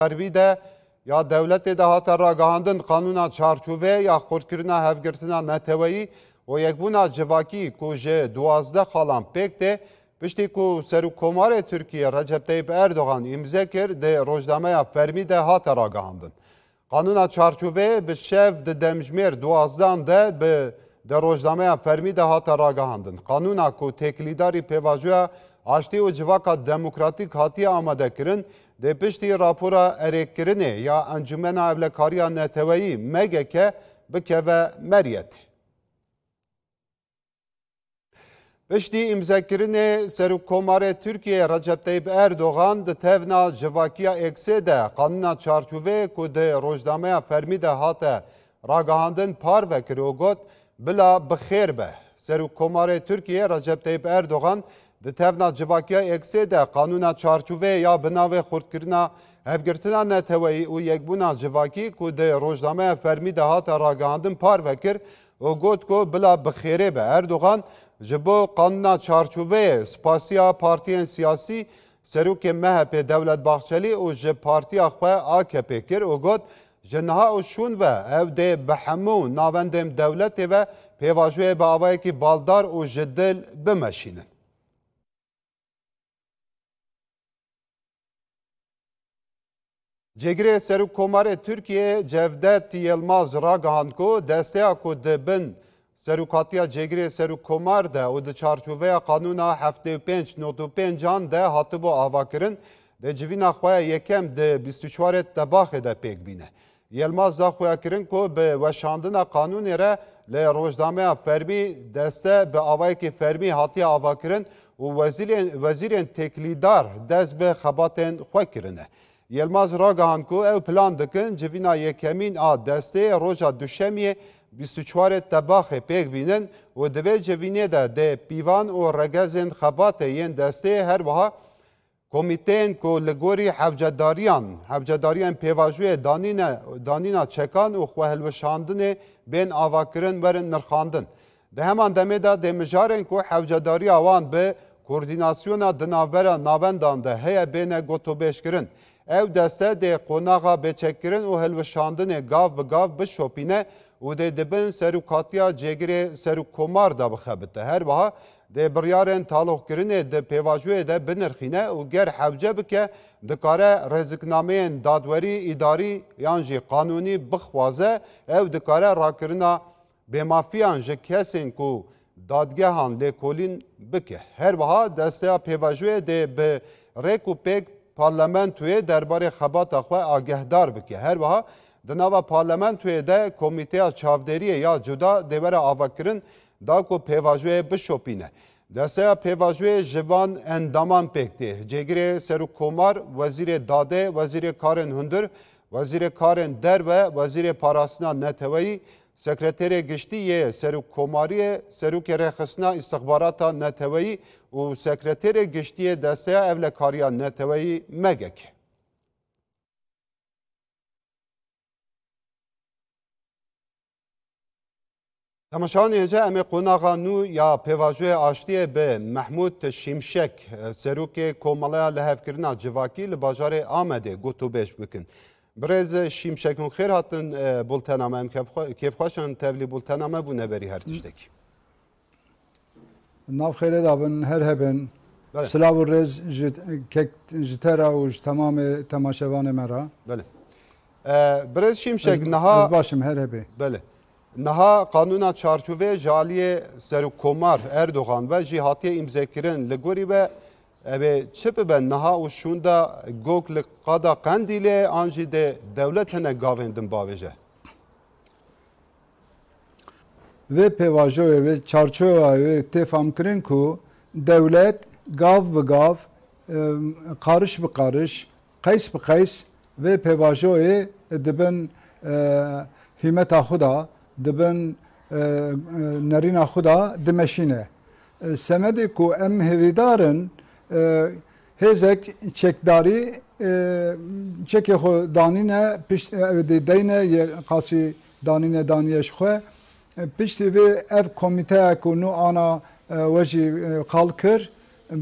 de ya devleti de hata ragahandın kanuna çarçove ya xurtkirina hevgirtina neteweyî o yekbûna civakî ku ji 12 xalan pêk de piştî ku Serokkomarê Tirkiye Recep Tayyip Erdogan îmze kir de rojnameya fermî de hata ragahandin. Kanuna çarçove bi şev di demjimêr 12 de de rojnameya fermî de hata ragahandin. Kanuna ku têkilîdarî pêvajoya aştî û civaka demokratîk hatiye amadekirin de piştî rapora erêkkirinê ya Encumena Evlekariya Neteweyî megeke bikeve meryetê. Piştî îmzekirinê Serokkomarê Tirkiye Recep Tayyip Erdogan di tevna civakiya eksê de kanuna çarçovê ku di rojnameya fermî de hate ragahandin parve kir û got bila bixêr be. Serokkomarê Tirkiye Recep Tayyip Erdogan di tevna civakiya eksê de kanuna çarçovê ya bi navê xurtkirina hevgirtina neteweyî û yekbûna civakî ku di rojnameya fermî de hate ragahandin parve kir û got ku bila bixêrê be. Erdogan ji bo kanuna çarçoveyê spasiya partiyên siyasî Serokê MHP Devlet Bahçelî û ji partiya xwe AKP kir û got ji niha û şûn ve ev dê bi hemû navendên dewletê ve pêvajoyê bi avayekî baldar û ji dil bimeşînin. Cêgirê Serokkomarê Tirkiye Cevdet Yılmaz ragihand ku desteya ku dibin Serokatiya Cêgirê Serokkomar de û di çarçoveya kanûna 75-95 de hatibû avakirin de civîna xwe yekem di 24 Tebaxê de pêk bîne. Yılmaz da xuya kirin ku bi weşandina kanûnê re li rojnameya fermî deste bi avayekî fermî hatiye avakirin û wezîrên têkilîdar dest bi xebatên xwe kirine. Yılmaz ragihand ku ew plan dikin civîna yekemîn a destê roja duşemiyê 24 Tebaxê pêk bînin û di vê civînê de dê pîvan û regezên xebatê yên destê her wiha komîteyên ku li gorî hevcedariyan pêvajoyê danîna çekan û xwehilweşandinê bên avakirin werin nirxandin. Di heman demê de dê mijarên ku hevcedariya wan bi koordînasyona di navbera navendan de heye bêne gotûbêjkirin. Ev deste dê qonaxa bêçekkirin û hilweşandinê gav bi gav bişopîne û dê dibin Serokatiya Cêgirê Serokkomar da bixebite. Her wiha dê biryarên taloqkirinê di pêvajoyê de binirxîne û ger hewce bike dikare rêziknameyên dadwerî îdarî yan jî qanûnî bixwaze ew dikare rakirina bêmafiyan ji kesên ku dadgehan lêkolîn bike. Her wiha desteya pêvajoyê dê bi rêk û pêk parlamentoyê derbarê xebata xwe agehdar bike. Her wiha di nava parlamentoyê de komîteya çavderiyê ya cuda dêwere avakirin da ku pêvajoyê bişopîne. Desteya pêvajoyê ji van endaman pêk tê. Cêgirê Serokkomar, Wezîrê Dadê, Wezîrê Karên Hundir, Wezîrê Karên Derve, Wezîrê Parastina Neteweyî, Sekreterê Giştî yê Serokkomariyê, Serokê Rêxistina İstixbarata Neteweyî û Sekreterê Giştiyê desteya Evlekariya Neteweyî megeke. Temaşanê hêce em ê qonaxa nû ya pêvajoya aştiyê bi Mehmûd Şimşek Serokê Komaleya Lihevkirina Civakî li bajarê Amedê gotûbêj bikin. Birêz Şimşekûn xêr hatin bultename em kêfxweşan tevlî bultename bû neberî her tiştekî. Nav xêrê dabin her hebin. Silav û rêz ji te re û ji temamê temaşevanê me re. Birêz Şimşek niha ez başim her hebê. Niha kanûna çarçovê ji aliyê Serokkomar Erdogan ve jî hatiye îmzekirin li gorî ve ev ê çi bibe niha û şûn da gog li qada Qendîlê an jî de dewlet hene gavên din bavêje. Vê pêvajoyê vê çarçoveyê tê famkirin ku dewlet gav bi gav qariş bi qariş qeys bi qeys vê pêvajoyê dibin hîmeta xwe da dibin nerîna xwe da dimeşîne. Semedê ku em hêvîdarin hêzek çekdarî çekê xwe danîne deyne yê qasî danîne daniyê ji xwe piştî vê ev komîteya ku nû ana we jî qal kir